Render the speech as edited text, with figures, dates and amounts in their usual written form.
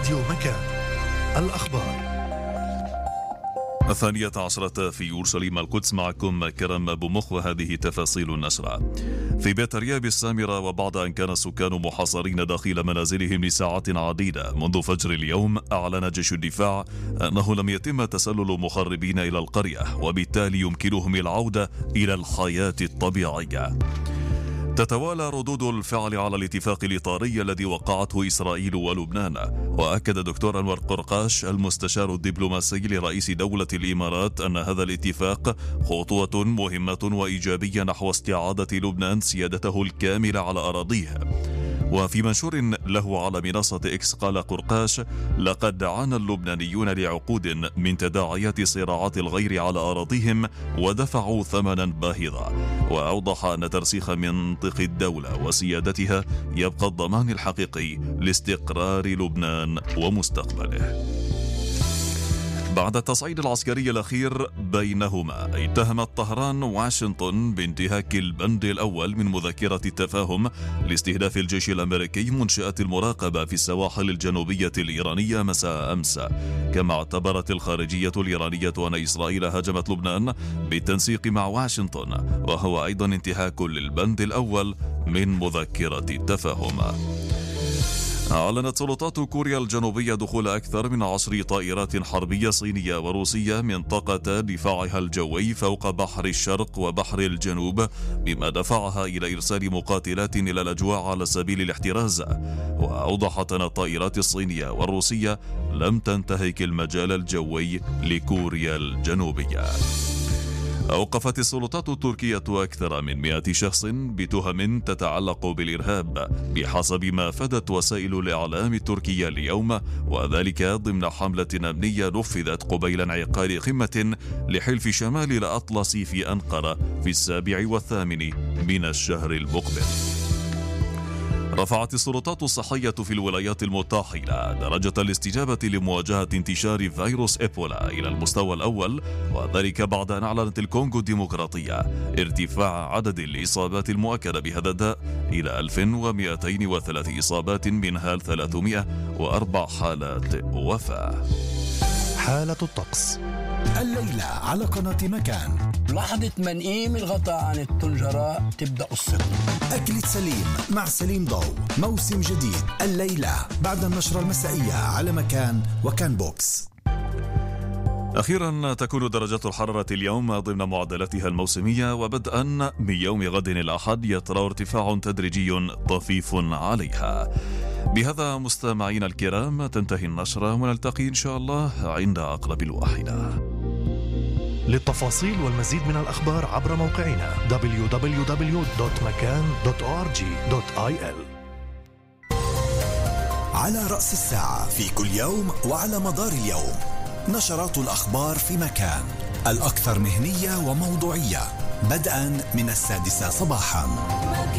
راديو مكان. الأخبار 12 في أورشليم القدس، معكم كرم أبو مخ، وهذه تفاصيل النشرة. في بيت رياب السامرة، وبعد أن كان السكان محاصرين داخل منازلهم لساعات عديدة منذ فجر اليوم، أعلن جيش الدفاع أنه لم يتم تسلل مخربين إلى القرية، وبالتالي يمكنهم العودة إلى الحياة الطبيعية. تتوالى ردود الفعل على الاتفاق الإطاري الذي وقعته إسرائيل ولبنان. وأكد دكتور أنور قرقاش المستشار الدبلوماسي لرئيس دولة الإمارات أن هذا الاتفاق خطوة مهمة وإيجابية نحو استعادة لبنان سيادته الكاملة على أراضيه. وفي منشور له على منصة إكس قال قرقاش: لقد عانى اللبنانيون لعقود من تداعيات صراعات الغير على أراضيهم ودفعوا ثمنا باهظا. وأوضح أن ترسيخ منطق الدولة وسيادتها يبقى الضمان الحقيقي لاستقرار لبنان ومستقبله. بعد التصعيد العسكري الأخير بينهما، اتهمت طهران واشنطن بانتهاك البند الأول من مذكرة التفاهم لاستهداف الجيش الأمريكي منشآت المراقبة في السواحل الجنوبية الإيرانية مساء أمس. كما اعتبرت الخارجية الإيرانية أن إسرائيل هاجمت لبنان بالتنسيق مع واشنطن، وهو أيضا انتهاك للبند الأول من مذكرة التفاهم. أعلنت سلطات كوريا الجنوبية دخول أكثر من 10 طائرات حربية صينية وروسية منطقة دفاعها الجوي فوق بحر الشرق وبحر الجنوب، بما دفعها إلى إرسال مقاتلات إلى الأجواء على سبيل الاحتراز. وأوضحت أن الطائرات الصينية والروسية لم تنتهك المجال الجوي لكوريا الجنوبية. أوقفت السلطات التركية أكثر من 100 شخص بتهم تتعلق بالإرهاب بحسب ما فادت وسائل الإعلام التركية اليوم، وذلك ضمن حملة أمنية نفذت قبيل انعقاد قمة لحلف شمال الأطلسي في أنقرة في 7 و8 من الشهر المقبل. رفعت السلطات الصحية في الولايات المتحدة درجة الاستجابة لمواجهة انتشار فيروس إيبولا إلى المستوى الأول، وذلك بعد أن أعلنت الكونغو الديمقراطية ارتفاع عدد الإصابات المؤكدة بهذا الداء إلى 1203 إصابات، منها 304 حالات وفاة. حالة الطقس الليلة على قناة مكان. لحظة منقيم الغطاء عن الطنجرة تبدأ قصتنا. أكلة سليم مع سليم ضو، موسم جديد الليلة بعد النشرة المسائية على مكان وكان بوكس. أخيرا تكون درجات الحرارة اليوم ضمن معدلاتها الموسمية، وبدءا من يوم غد الأحد يطرأ ارتفاع تدريجي طفيف عليها. بهذا مستمعينا الكرام تنتهي النشرة، ونلتقي إن شاء الله عند أقرب الواحدة. للتفاصيل والمزيد من الأخبار عبر موقعنا www.makan.org.il. على رأس الساعة في كل يوم وعلى مدار اليوم، نشرات الأخبار في مكان، الأكثر مهنية وموضوعية، بدءا من 6 صباحا.